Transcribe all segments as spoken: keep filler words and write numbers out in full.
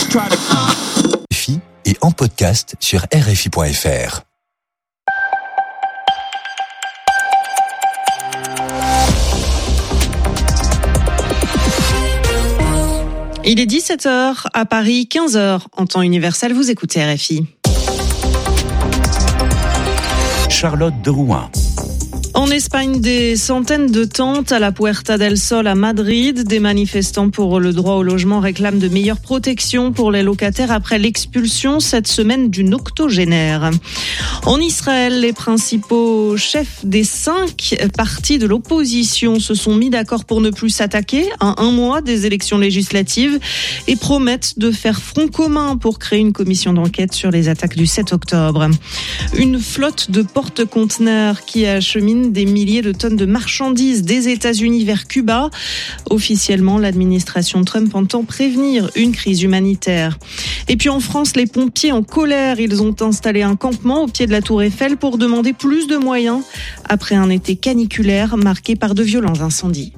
R F I et en podcast sur R F I point F R. Il est dix-sept heures à Paris, quinze heures en temps universel. Vous écoutez R F I. Charlotte de Rouen. En Espagne, des centaines de tentes à la Puerta del Sol à Madrid. Des manifestants pour le droit au logement réclament de meilleures protections pour les locataires après l'expulsion cette semaine d'une octogénaire. En Israël, les principaux chefs des cinq partis de l'opposition se sont mis d'accord pour ne plus s'attaquer à un mois des élections législatives et promettent de faire front commun pour créer une commission d'enquête sur les attaques du sept octobre. Une flotte de porte-conteneurs qui achemine des milliers de tonnes de marchandises des États-Unis vers Cuba. Officiellement, l'administration Trump entend prévenir une crise humanitaire. Et puis en France, les pompiers en colère, ils ont installé un campement au pied de la Tour Eiffel pour demander plus de moyens après un été caniculaire marqué par de violents incendies.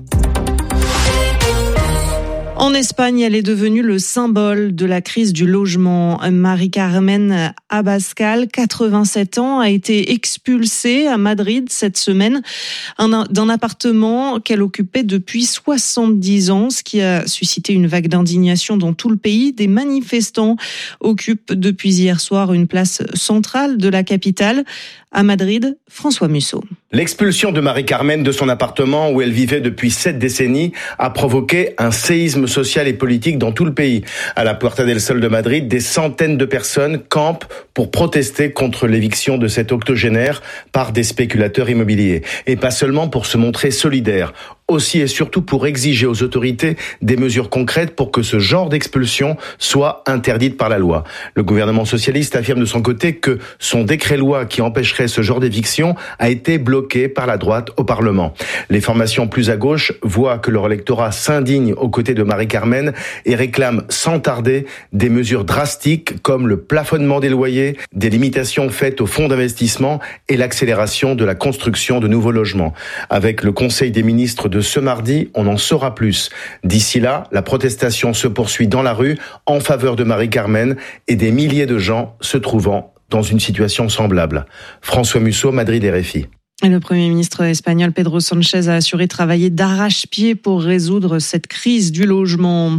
En Espagne, elle est devenue le symbole de la crise du logement. Mari-Carmen Abascal, quatre-vingt-sept ans, a été expulsée à Madrid cette semaine d'un appartement qu'elle occupait depuis soixante-dix ans, ce qui a suscité une vague d'indignation dans tout le pays. Des manifestants occupent depuis hier soir une place centrale de la capitale. À Madrid, François Musso. L'expulsion de Mari-Carmen de son appartement où elle vivait depuis sept décennies a provoqué un séisme social et politique dans tout le pays. À la Puerta del Sol de Madrid, des centaines de personnes campent pour protester contre l'éviction de cet octogénaire par des spéculateurs immobiliers. Et pas seulement pour se montrer solidaires, aussi et surtout pour exiger aux autorités des mesures concrètes pour que ce genre d'expulsion soit interdite par la loi. Le gouvernement socialiste affirme de son côté que son décret-loi qui empêcherait ce genre d'éviction a été bloqué par la droite au Parlement. Les formations plus à gauche voient que leur électorat s'indigne aux côtés de Mari-Carmen et réclament sans tarder des mesures drastiques comme le plafonnement des loyers, des limitations faites aux fonds d'investissement et l'accélération de la construction de nouveaux logements. Avec le Conseil des ministres de ce mardi, on en saura plus. D'ici là, la protestation se poursuit dans la rue en faveur de Mari-Carmen et des milliers de gens se trouvant dans une situation semblable. François Musso, Madrid, R F I. Le Premier ministre espagnol Pedro Sánchez a assuré travailler d'arrache-pied pour résoudre cette crise du logement.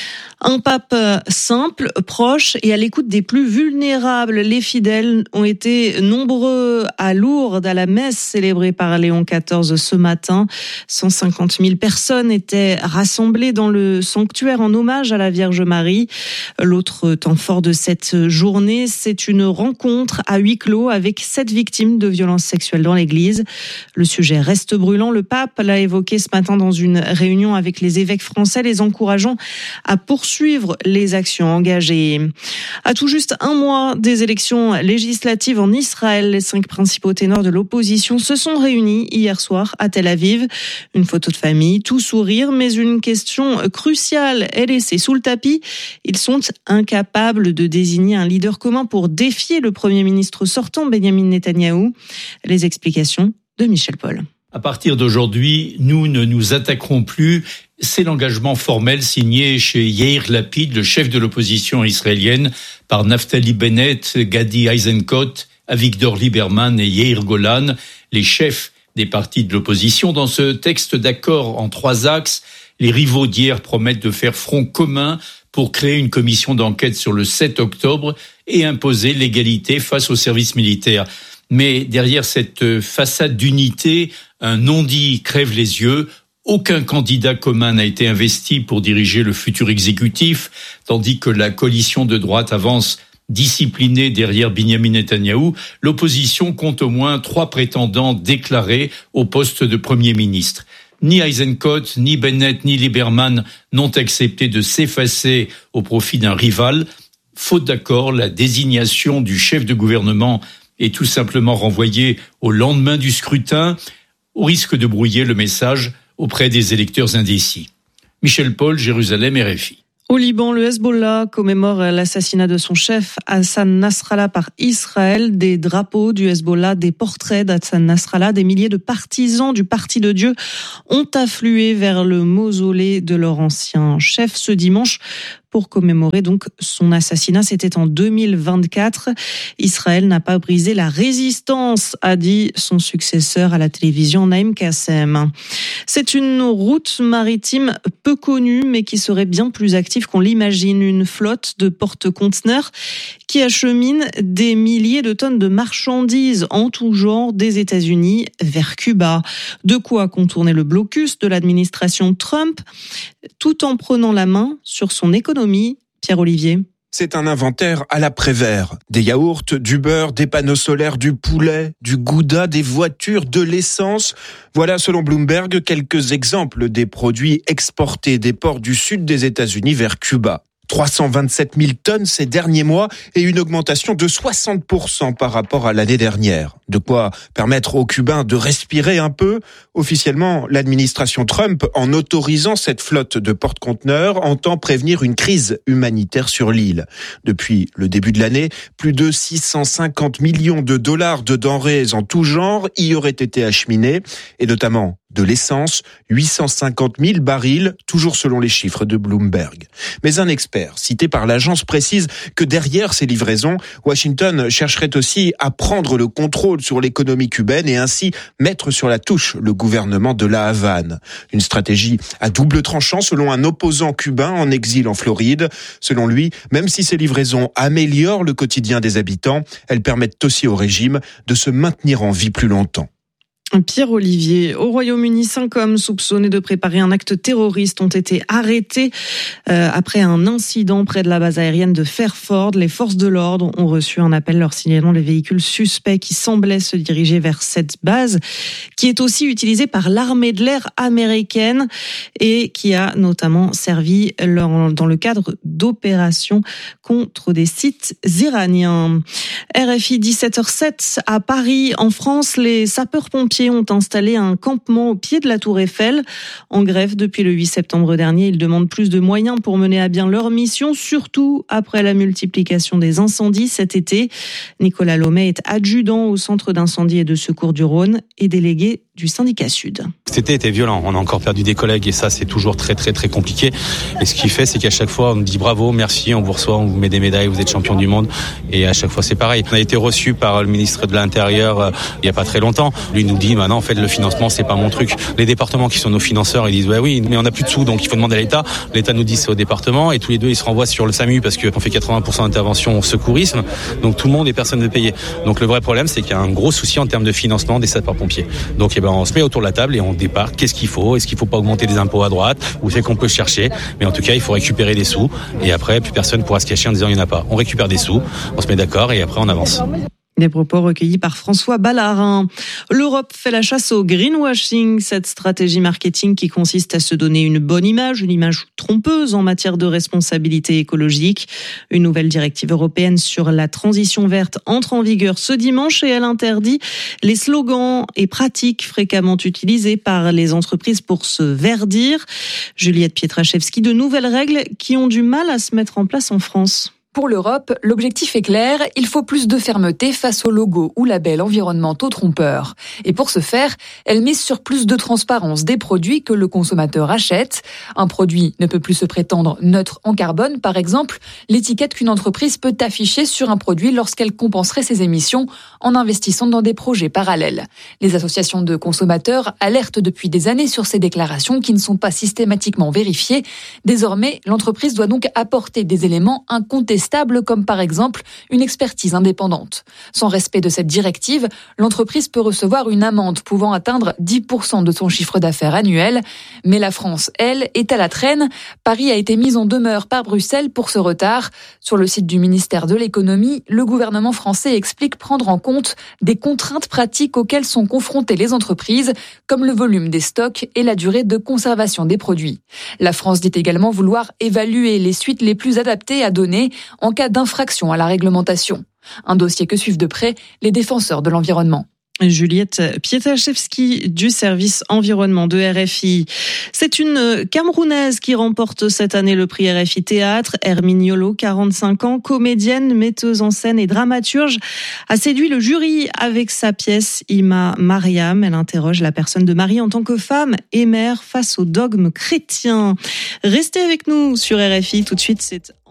Un pape simple, proche et à l'écoute des plus vulnérables. Les fidèles ont été nombreux à Lourdes, à la messe célébrée par Léon quatorze ce matin. cent cinquante mille personnes étaient rassemblées dans le sanctuaire en hommage à la Vierge Marie. L'autre temps fort de cette journée, c'est une rencontre à huis clos avec sept victimes de violences sexuelles dans l'église. Le sujet reste brûlant. Le pape l'a évoqué ce matin dans une réunion avec les évêques français, les encourageant à poursuivre suivre les actions engagées. À tout juste un mois des élections législatives en Israël, les cinq principaux ténors de l'opposition se sont réunis hier soir à Tel Aviv. Une photo de famille, tout sourire, mais une question cruciale est laissée sous le tapis. Ils sont incapables de désigner un leader commun pour défier le Premier ministre sortant, Benyamin Netanyahou. Les explications de Michel Paul. À partir d'aujourd'hui, nous ne nous attaquerons plus. C'est l'engagement formel signé chez Yair Lapid, le chef de l'opposition israélienne, par Naftali Bennett, Gadi Eisenkot, Avigdor Lieberman et Yair Golan, les chefs des partis de l'opposition. Dans ce texte d'accord en trois axes, les rivaux d'hier promettent de faire front commun pour créer une commission d'enquête sur le sept octobre et imposer l'égalité face au service militaire. Mais derrière cette façade d'unité, un non-dit crève les yeux. Aucun candidat commun n'a été investi pour diriger le futur exécutif, tandis que la coalition de droite avance disciplinée derrière Benyamin Netanyahou. L'opposition compte au moins trois prétendants déclarés au poste de Premier ministre. Ni Eisenkot, ni Bennett, ni Lieberman n'ont accepté de s'effacer au profit d'un rival. Faute d'accord, la désignation du chef de gouvernement est tout simplement renvoyée au lendemain du scrutin, au risque de brouiller le message auprès des électeurs indécis. Michel Paul, Jérusalem, R F I. Au Liban, le Hezbollah commémore l'assassinat de son chef Hassan Nasrallah par Israël. Des drapeaux du Hezbollah, des portraits d'Hassan Nasrallah, des milliers de partisans du Parti de Dieu ont afflué vers le mausolée de leur ancien chef ce dimanche pour commémorer donc son assassinat. C'était en deux mille vingt-quatre. Israël n'a pas brisé la résistance, a dit son successeur à la télévision, Naïm Kassem. C'est une route maritime peu connue, mais qui serait bien plus active qu'on l'imagine. Une flotte de porte-conteneurs qui achemine des milliers de tonnes de marchandises en tout genre des États-Unis vers Cuba. De quoi contourner le blocus de l'administration Trump, tout en prenant la main sur son économie. Pierre Olivier. C'est un inventaire à la Prévert. Des yaourts, du beurre, des panneaux solaires, du poulet, du gouda, des voitures, de l'essence. Voilà, selon Bloomberg, quelques exemples des produits exportés des ports du sud des États-Unis vers Cuba. trois cent vingt-sept mille tonnes ces derniers mois et une augmentation de soixante pour cent par rapport à l'année dernière. De quoi permettre aux Cubains de respirer un peu. Officiellement, l'administration Trump, en autorisant cette flotte de porte-conteneurs, entend prévenir une crise humanitaire sur l'île. Depuis le début de l'année, plus de six cent cinquante millions de dollars de denrées en tout genre y auraient été acheminés, et notamment de l'essence, huit cent cinquante mille barils, toujours selon les chiffres de Bloomberg. Mais un expert cité par l'agence précise que derrière ces livraisons, Washington chercherait aussi à prendre le contrôle sur l'économie cubaine et ainsi mettre sur la touche le gouvernement de la Havane. Une stratégie à double tranchant selon un opposant cubain en exil en Floride. Selon lui, même si ces livraisons améliorent le quotidien des habitants, elles permettent aussi au régime de se maintenir en vie plus longtemps. Pierre Olivier. Au Royaume-Uni, cinq hommes soupçonnés de préparer un acte terroriste ont été arrêtés euh, après un incident près de la base aérienne de Fairford. Les forces de l'ordre ont reçu un appel leur signalant les véhicules suspects qui semblaient se diriger vers cette base, qui est aussi utilisée par l'armée de l'air américaine et qui a notamment servi dans le cadre d'opérations contre des sites iraniens. R F I dix-sept heures sept à Paris, en France, les sapeurs-pompiers ont installé un campement au pied de la Tour Eiffel. En grève depuis le huit septembre dernier, ils demandent plus de moyens pour mener à bien leur mission, surtout après la multiplication des incendies cet été. Nicolas Lomet est adjudant au centre d'incendie et de secours du Rhône et délégué du syndicat Sud. Cet été était violent, on a encore perdu des collègues et ça c'est toujours très très très compliqué. Et ce qui fait c'est qu'à chaque fois on nous dit bravo, merci, on vous reçoit, on vous met des médailles, vous êtes champion du monde. Et à chaque fois c'est pareil. On a été reçu par le ministre de l'Intérieur euh, il y a pas très longtemps. Lui nous dit maintenant en fait le financement c'est pas mon truc. Les départements qui sont nos financeurs ils disent ouais oui mais on a plus de sous donc il faut demander à l'État. L'État nous dit c'est au département et tous les deux ils se renvoient sur le SAMU parce qu'on fait quatre-vingts pour cent d'intervention au secourisme. Donc tout le monde et personne ne paye. Donc le vrai problème c'est qu'il y a un gros souci en termes de financement des sapeurs-pompiers. Donc eh ben, on se met autour de la table et on départ. Qu'est-ce qu'il faut ? Est-ce qu'il faut pas augmenter des impôts à droite ? Où c'est qu'on peut chercher ? Mais en tout cas, il faut récupérer des sous. Et après, plus personne pourra se cacher en disant il n'y en a pas. On récupère des sous, on se met d'accord et après on avance. Des propos recueillis par François Ballarin. L'Europe fait la chasse au greenwashing, cette stratégie marketing qui consiste à se donner une bonne image, une image trompeuse en matière de responsabilité écologique. Une nouvelle directive européenne sur la transition verte entre en vigueur ce dimanche et elle interdit les slogans et pratiques fréquemment utilisés par les entreprises pour se verdir. Juliette Pietraszewski, de nouvelles règles qui ont du mal à se mettre en place en France. Pour l'Europe, l'objectif est clair, il faut plus de fermeté face aux logos ou labels environnementaux trompeurs. Et pour ce faire, elle mise sur plus de transparence des produits que le consommateur achète. Un produit ne peut plus se prétendre neutre en carbone, par exemple, l'étiquette qu'une entreprise peut afficher sur un produit lorsqu'elle compenserait ses émissions en investissant dans des projets parallèles. Les associations de consommateurs alertent depuis des années sur ces déclarations qui ne sont pas systématiquement vérifiées. Désormais, l'entreprise doit donc apporter des éléments incontestables stable, comme par exemple une expertise indépendante. Sans respect de cette directive, l'entreprise peut recevoir une amende pouvant atteindre dix pour cent de son chiffre d'affaires annuel. Mais la France, elle, est à la traîne. Paris a été mise en demeure par Bruxelles pour ce retard. Sur le site du ministère de l'économie, le gouvernement français explique prendre en compte des contraintes pratiques auxquelles sont confrontées les entreprises, comme le volume des stocks et la durée de conservation des produits. La France dit également vouloir évaluer les suites les plus adaptées à donner en cas d'infraction à la réglementation. Un dossier que suivent de près les défenseurs de l'environnement. Juliette Pietaszewski du service environnement de R F I. C'est une Camerounaise qui remporte cette année le prix R F I Théâtre. Hermine Yolo, quarante-cinq ans, comédienne, metteuse en scène et dramaturge, a séduit le jury avec sa pièce Ima Mariam. Elle interroge la personne de Marie en tant que femme et mère face au dogme chrétien. Restez avec nous sur R F I. Tout de suite, c'est